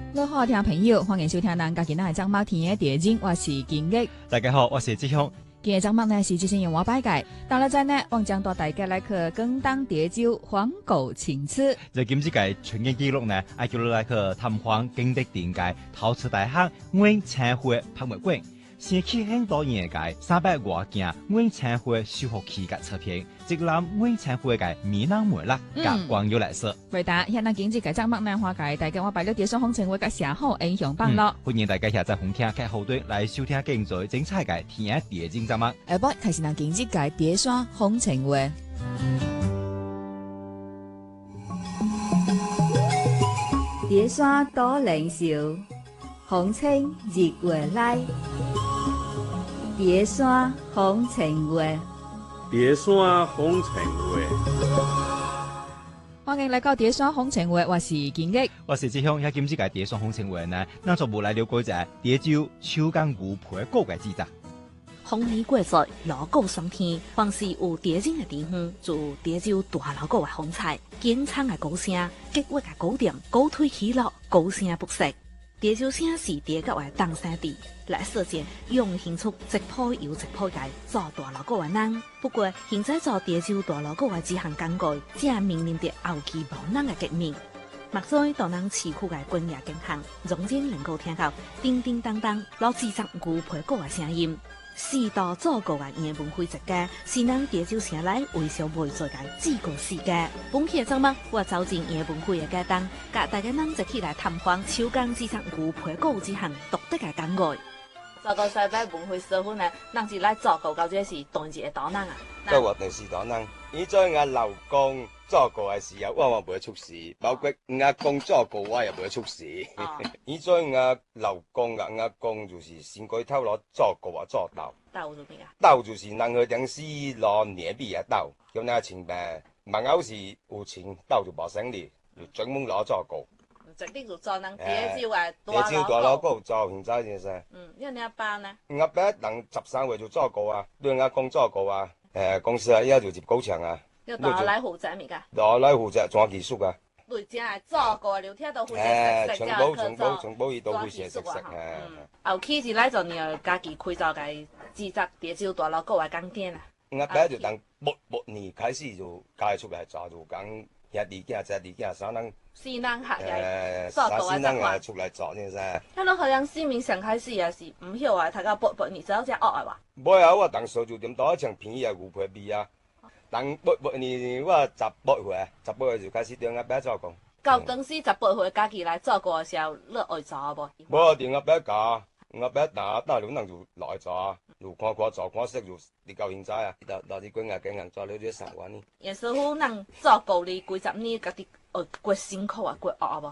各位好聽朋友，歡迎收聽咱家今仔嘅節目《天嘅地景》，我是金玉。 大家好，我是志雄。 今日節目呢是即先由我擺介，到了陣呢，我將帶大家來去廣東地州黃狗青池。 就今次嘅春景記錄呢，愛叫你來去探訪景德殿嘅陶瓷大廈永青會博物館。先去很多年嘅300多件永青會修復期嘅作品，直攬永青會嘅美男美女嘅光耀來說。 為大現在經濟嘅節目呢，話介大家我擺咗地雙風情會嘅社好影響榜咯。 歡迎大家下載紅聽嘅後端來收聽精彩精彩嘅天嘅地景節目。 不，開始咱經濟嘅地雙風情會。地雙多靈秀，風情日月來。碟山風情會， 碟山風情會， 歡迎來到碟山風情會，我是金玉， 我是志雄。喺今次嘅碟山風情會呢，咱就無來了解者地州秋江牛皮糕嘅製作。 豐年過節，老狗上天，凡是有地景嘅地方，就有地州大老狗嘅風采，堅長嘅高聲，激活嘅高點，高推起落，高聲不息。地州城是地角嘅東山地，來說見用獻出直鋪又直鋪嘅做大老狗嘅人。不過現在做地州大老狗嘅這項工具，正面臨着後期無人嘅革命。目前當人市區嘅軍業經行，仍然能夠聽到叮叮當當老製作牛皮糕嘅聲音。四大祖國嘅夜文會節假，是咱地州城內為數未盡嘅幾個世界。本期嘅節目，我走進夜文會嘅街檔，甲大家咱一起來探訪秋江製作牛皮糕這項獨特嘅工藝。做到西北文會社會呢，咱是來做糕，到這是當一個大人啊。 都話定是大人，以前我老公做糕嘅時候，我唔會出事，包括我阿公做糕，我也唔會出事。以前我老公啊，我阿公就是先改頭攞做糕啊，做豆。 豆做咩啊？ 豆就是人去頂時攞捏米嘅豆，咁那錢唄。萬有時有錢，豆就冇生意，就專門攞做糕。 直啲就做人地州嘅地州大老糕做現在先生。 因為你阿爸呢？ 我阿爸人13歲就做糕啊，對我阿公做糕啊。公司啊，依家就接高牆啊。 要大來負責咪㗎？ 大來負責仲有技術啊。 對，正係做糕，聊天都負責食全部伊都負責食後期是來做你家己開做嘅製作地州大老糕嘅工店啊。 我阿爸就當8年開始就家出來做，就講兄弟囝、姐弟囝3人。 4人合嘅做糕嘅習慣。 出來做先生。 聽到好像市民上開始也是唔曉啊，睇到8年之後才學嘅話。 冇啊，我當時就點到一場便宜嘅牛皮米啊。當8年我18歲就開始對我阿爸做工。 到當時18歲家己來做糕嘅時候，你會做無？ 冇對我阿爸教，我阿爸打兩人就來做，就看做看識就嚟到現在啊，到啲軍啊經行做了啲3年。 也似乎人做糕哩幾十年，家己過辛苦啊，過學無？